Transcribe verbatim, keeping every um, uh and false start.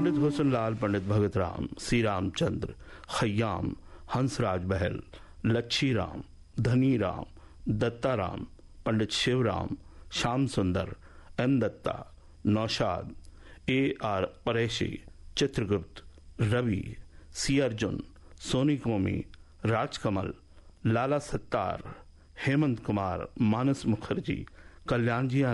पंडित हुस्नलाल, पंडित भगत राम, सी रामचंद्र, खयाम, हंसराज बहल, लच्छी राम, धनी राम, दत्ता राम, पंडित शिवराम, श्याम सुंदर, N Dutta, Naushad, A R परेशी, Chitragupta, Ravi, C Arjun, Soni Kumi, Rajkamal, Lala Sattar, Hemant Kumar, Manas Mukherjee, Kalyan ji